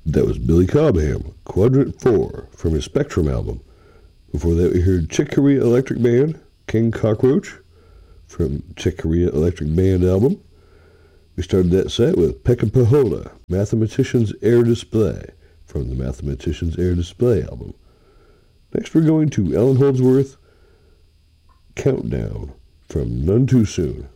That was Billy Cobham, Quadrant 4, from his Spectrum album. Before that, we heard Chick Corea Electric Band, King Cockroach, from Chick Corea Electric Band album. We started that set with Pekka Pohjola, Mathematician's Air Display, from the Mathematician's Air Display album. Next, we're going to Allan Holdsworth, Countdown, from None Too Soon.